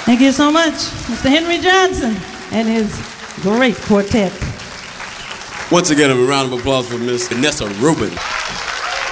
Thank you so much, Mr. Henry Johnson and his great quartet. Once again, a round of applause for Miss Vanessa Rubin.